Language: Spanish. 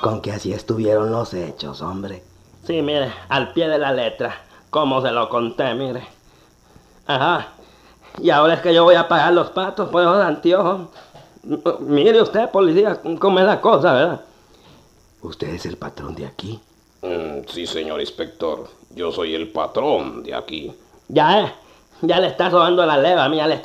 con que así estuvieron los hechos, hombre. Sí, mire, al pie de la letra, como se lo conté, mire. Ajá. Y ahora es que yo voy a pagar los patos por esos anteojos. Mire usted, policía, cómo es la cosa, ¿verdad? ¿Usted es el patrón de aquí? Sí, señor inspector. Yo soy el patrón de aquí. Ya le está robando la leva, mía, le está